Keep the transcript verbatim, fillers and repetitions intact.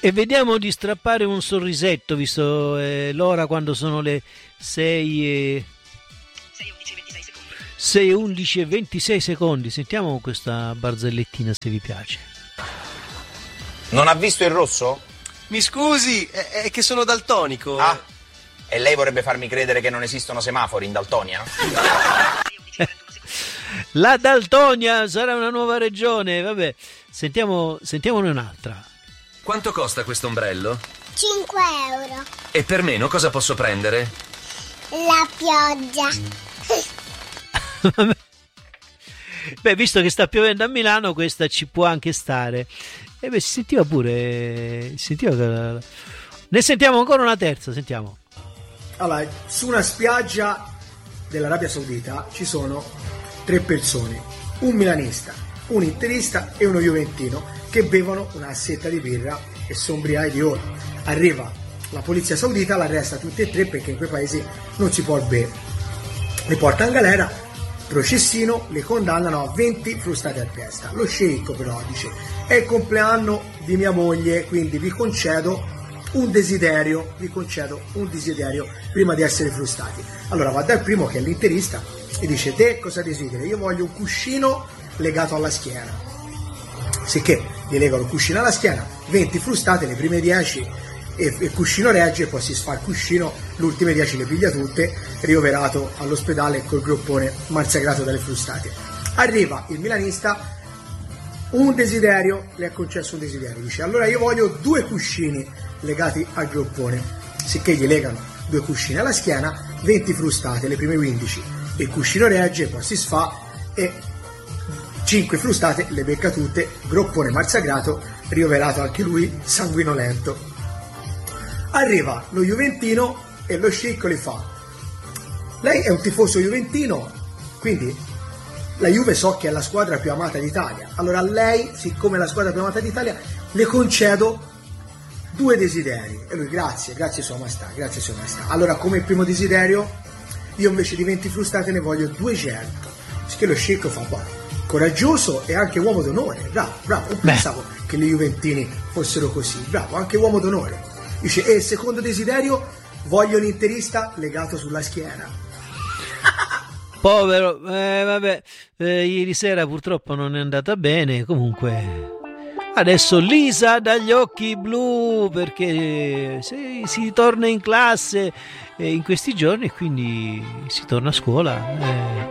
e vediamo di strappare un sorrisetto, visto eh, l'ora, quando sono le sei e sei e undici e ventisei secondi. Sentiamo questa barzellettina, se vi piace. Non ha visto il rosso? Mi scusi, è, è che sono daltonico. Ah, e lei vorrebbe farmi credere che non esistono semafori in Daltonia? La Daltonia sarà una nuova regione. Vabbè, sentiamo, sentiamone un'altra. Quanto costa questo ombrello? cinque euro. E per meno cosa posso prendere? La pioggia. Beh, visto che sta piovendo a Milano, questa ci può anche stare. E beh, si sentiva pure. Si sentiva che... Ne sentiamo ancora una terza, sentiamo. Allora, su una spiaggia dell'Arabia Saudita ci sono tre persone, un milanista, un interista e uno juventino, che bevono una setta di birra e sono ubriachi di oro. Arriva la polizia saudita, l'arresta tutti e tre perché in quei paesi non si può bere. Li porta in galera, processino, li condannano a venti frustate a testa. Lo sceicco però dice: è il compleanno di mia moglie, quindi vi concedo un desiderio, vi concedo un desiderio prima di essere frustati. Allora va dal primo, che è l'interista, e dice: te cosa desideri? Io voglio un cuscino legato alla schiena. Sicché gli legano il cuscino alla schiena, venti frustate, le prime dieci e il cuscino regge, poi si sfa il cuscino, le ultime dieci le piglia tutte, ricoverato all'ospedale col groppone massacrato dalle frustate. Arriva il milanista, un desiderio, le ha concesso un desiderio, dice: allora io voglio due cuscini legati al groppone. Sicché gli legano due cuscini alla schiena, venti frustate, le prime quindici, il cuscino regge, poi si sfa e cinque frustate le becca tutte, groppone massacrato, ricoverato anche lui sanguinolento. Arriva lo juventino e lo sceicco li fa: lei è un tifoso juventino, quindi la Juve so che è la squadra più amata d'Italia, allora a lei, siccome è la squadra più amata d'Italia, le concedo due desideri. E lui: grazie, grazie sua maestà, grazie sua maestà. Allora, come primo desiderio, io invece di venti frustate ne voglio duecento. Che lo sceicco fa: boh, coraggioso e anche uomo d'onore, bravo, bravo. Non pensavo che gli juventini fossero così, bravo, anche uomo d'onore. Dice: e il secondo desiderio, voglio l'interista legato sulla schiena. Povero, eh, vabbè, eh, ieri sera purtroppo non è andata bene. Comunque adesso Lisa dagli occhi blu, perché si, si torna in classe eh, in questi giorni, e quindi si torna a scuola. eh.